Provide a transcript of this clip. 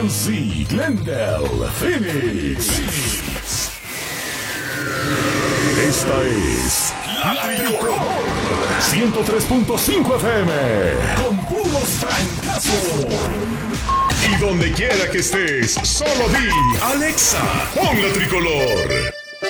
Sí, Glendale, Phoenix. Esta es La Tricolor 103.5 FM con puros trancazos. Y donde quiera que estés, solo di Alexa, pon La Tricolor.